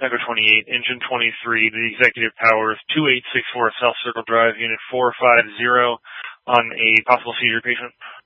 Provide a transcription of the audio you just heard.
Echo 28, Engine 23, the executive power of 2864 South Circle Drive, Unit 450 on a possible seizure patient.